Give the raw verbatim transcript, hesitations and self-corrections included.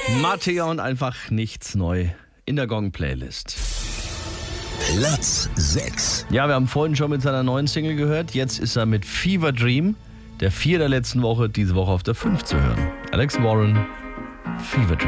Mattea und einfach nichts neu in der Gong-Playlist. Platz sechs. Ja, wir haben vorhin schon mit seiner neuen Single gehört. Jetzt ist er mit Fever Dream, der vier der letzten Woche, diese Woche auf der fünf zu hören. Alex Warren, Fever Dream.